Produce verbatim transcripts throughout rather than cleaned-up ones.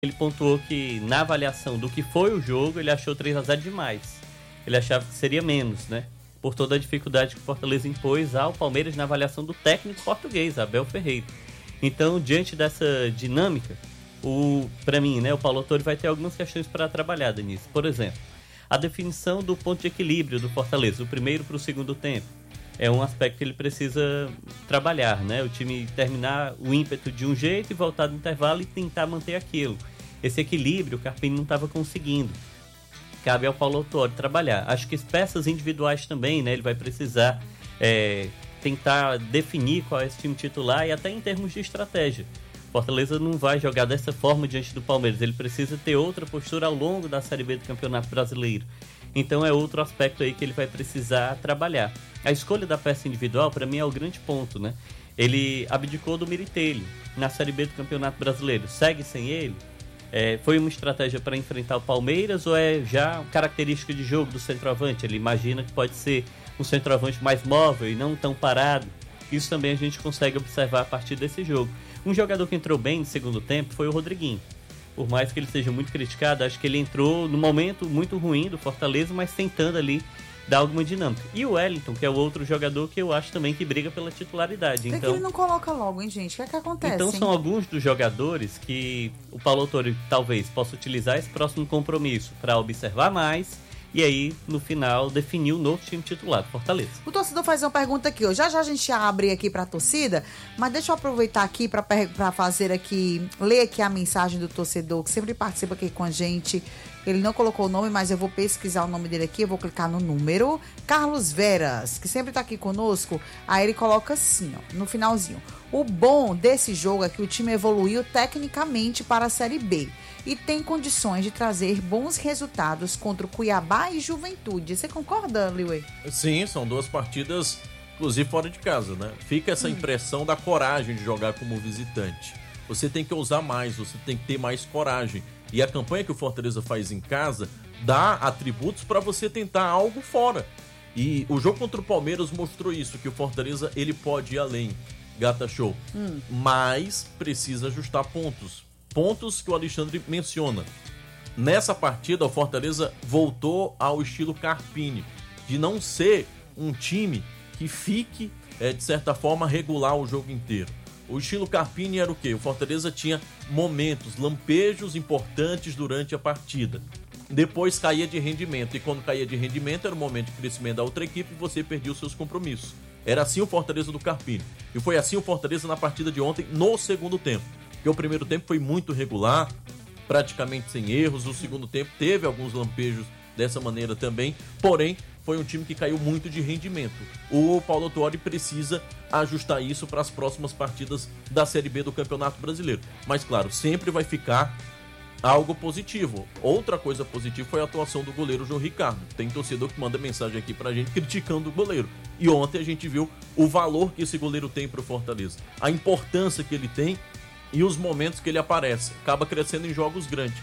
Ele pontuou que na avaliação do que foi o jogo, ele achou três a zero demais. Ele achava que seria menos, né? Por toda a dificuldade que o Fortaleza impôs ao Palmeiras na avaliação do técnico português, Abel Ferreira. Então, diante dessa dinâmica, o, para mim, né, o Paulo Autori vai ter algumas questões para trabalhar, Denise. Por exemplo, a definição do ponto de equilíbrio do Fortaleza, do primeiro para o segundo tempo. É um aspecto que ele precisa trabalhar, né? O time terminar o ímpeto de um jeito e voltar no intervalo e tentar manter aquilo. Esse equilíbrio o Carpini não estava conseguindo. Cabe ao Paulo Autori trabalhar. Acho que as peças individuais também, né? Ele vai precisar é, tentar definir qual é esse time titular e até em termos de estratégia. Fortaleza não vai jogar dessa forma diante do Palmeiras. Ele precisa ter outra postura ao longo da Série B do Campeonato Brasileiro. Então é outro aspecto aí que ele vai precisar trabalhar. A escolha da peça individual, para mim, é o grande ponto, né? Ele abdicou do Miritelli na Série B do Campeonato Brasileiro. Segue sem ele? É, foi uma estratégia para enfrentar o Palmeiras ou é já característica de jogo do centroavante? Ele imagina que pode ser um centroavante mais móvel e não tão parado. Isso também a gente consegue observar a partir desse jogo. Um jogador que entrou bem no segundo tempo foi o Rodriguinho. Por mais que ele seja muito criticado, acho que ele entrou no momento muito ruim do Fortaleza, mas tentando ali dar alguma dinâmica. E o Wellington, que é o outro jogador que eu acho também que briga pela titularidade. Por que então, ele não coloca logo, hein, gente? O que é que acontece? Então hein? são alguns dos jogadores que o Paulo Autori talvez possa utilizar esse próximo compromisso para observar mais e aí, no final, definir o novo time titular do Fortaleza. O torcedor faz uma pergunta aqui, ó. Já já a gente abre aqui pra torcida, mas deixa eu aproveitar aqui pra, pra fazer aqui, ler aqui a mensagem do torcedor, que sempre participa aqui com a gente. Ele não colocou o nome, mas eu vou pesquisar o nome dele aqui, eu vou clicar no número. Carlos Veras, que sempre tá aqui conosco, aí ele coloca assim, ó, no finalzinho. O bom desse jogo é que o time evoluiu tecnicamente para a Série B e tem condições de trazer bons resultados contra o Cuiabá e Juventude. Você concorda, Liuê? Sim, são duas partidas, inclusive fora de casa, né? Fica essa hum. impressão da coragem de jogar como visitante. Você tem que ousar mais, você tem que ter mais coragem. E a campanha que o Fortaleza faz em casa dá atributos para você tentar algo fora. E o jogo contra o Palmeiras mostrou isso, que o Fortaleza ele pode ir além, Gata Show. Hum. Mas precisa ajustar pontos. Pontos que o Alexandre menciona. Nessa partida, o Fortaleza voltou ao estilo Carpini, de não ser um time que fique, é, de certa forma, regular o jogo inteiro. O estilo Carpini era o quê? O Fortaleza tinha momentos, lampejos importantes durante a partida. Depois caía de rendimento, e quando caía de rendimento era o momento de crescimento da outra equipe e você perdia os seus compromissos. Era assim o Fortaleza do Carpini. E foi assim o Fortaleza na partida de ontem, no segundo tempo. Porque o primeiro tempo foi muito regular, praticamente sem erros. O segundo tempo teve alguns lampejos dessa maneira também. Porém, foi um time que caiu muito de rendimento. O Paulo Autori precisa ajustar isso para as próximas partidas da Série B do Campeonato Brasileiro. Mas, claro, sempre vai ficar algo positivo. Outra coisa positiva foi a atuação do goleiro João Ricardo. Tem torcedor que manda mensagem aqui pra gente criticando o goleiro. E ontem a gente viu o valor que esse goleiro tem pro Fortaleza. A importância que ele tem e os momentos que ele aparece. Acaba crescendo em jogos grandes.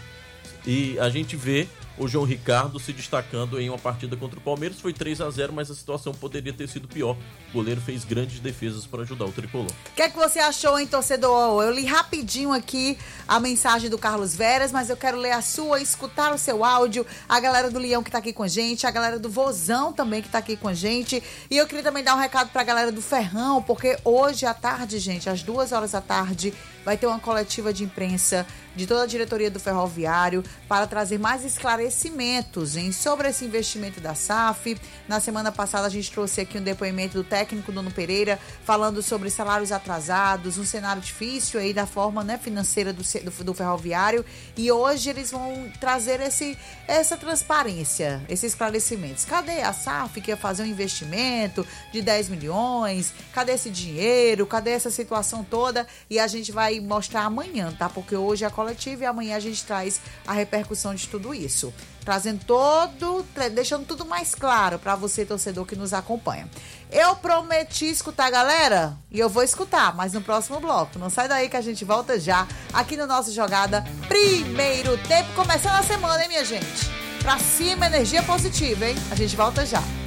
E a gente vê o João Ricardo se destacando em uma partida contra o Palmeiras. Foi três a zero, mas a situação poderia ter sido pior. O goleiro fez grandes defesas para ajudar o tricolor. O que é que você achou, hein, torcedor? Eu li rapidinho aqui a mensagem do Carlos Veras, mas eu quero ler a sua, escutar o seu áudio. A galera do Leão que tá aqui com a gente, a galera do Vozão também que tá aqui com a gente. E eu queria também dar um recado pra galera do Ferrão, porque hoje à tarde, gente, às duas horas da tarde, vai ter uma coletiva de imprensa de toda a diretoria do Ferroviário para trazer mais esclarecimentos, hein, sobre esse investimento da S A F. Na semana passada a gente trouxe aqui um depoimento do técnico Nuno Pereira falando sobre salários atrasados, um cenário difícil aí da forma, né, financeira do, do, do Ferroviário, e hoje eles vão trazer esse, essa transparência, esses esclarecimentos. Cadê a S A F que ia fazer um investimento de dez milhões? Cadê esse dinheiro? Cadê essa situação toda? E a gente vai mostrar amanhã, tá? Porque hoje é a coletiva e amanhã a gente traz a repercussão de tudo isso. Trazendo todo, deixando tudo mais claro para você, torcedor, que nos acompanha. Eu prometi escutar, galera, e eu vou escutar, mas no próximo bloco. Não sai daí que a gente volta já aqui no nosso Jogada Primeiro Tempo, começando a semana, hein, minha gente? Pra cima, energia positiva, hein? A gente volta já.